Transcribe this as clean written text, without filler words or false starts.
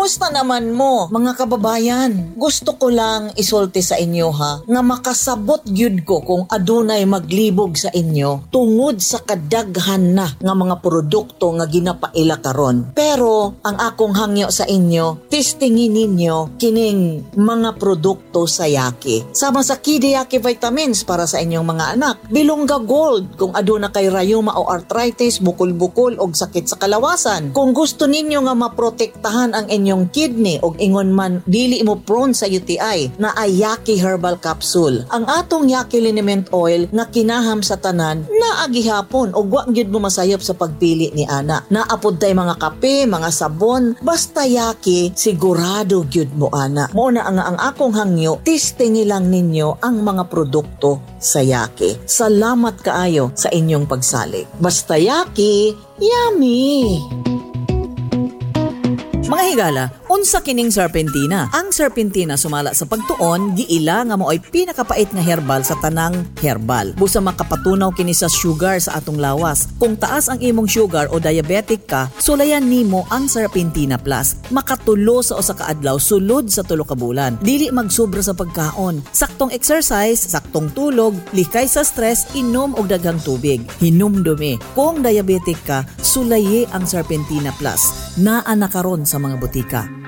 Kumusta naman mo, mga kababayan? Gusto ko lang isulti sa inyo ha, nga makasabot gyud ko kung adunay maglibog sa inyo tungod sa kadaghan na nga mga produkto nga ginapaila karon. Pero ang akong hangyo sa inyo, testingin ninyo kining mga produkto sa Yaki. Sama sa Kidi Yaki vitamins para sa inyong mga anak. Bilongga Gold kung aduna kay rayuma o arthritis, bukol-bukol o sakit sa kalawasan. Kung gusto ninyo nga maprotektahan ang inyong kidney o ingon man dili mo prone sa UTI, na ay Yaki Herbal Capsule. Ang atong Yaki Liniment Oil nga kinaham sa tanan na agihapon o wa gyud mo masayop sa pagpili ni ana. Naapod tay mga kape, mga sabon, basta Yaki sigurado gyud mo ana. Mao na ang akong hangyo, testingi lang ninyo ang mga produkto sa Yaki. Salamat kaayo sa inyong pagsalik. Basta Yaki, yummy! Mga higala, unsa kining serpentina? Ang serpentina sumala sa pagtuon, giila nga mo'y pinakapait nga herbal sa tanang herbal. Busa makapatunaw kini sa sugar sa atong lawas. Kung taas ang imong sugar o diabetic ka, sulayan nimo ang serpentina plus. Makatulo sa usa ka adlaw sulod sa 3 ka bulan. Dili magsobra sa pagkaon. Saktong exercise, saktong tulog, likay sa stress, inom og daghang tubig. Hinumdumi. Kung diabetic ka, sulayi ang serpentina plus. Naa na karon sa mga butika.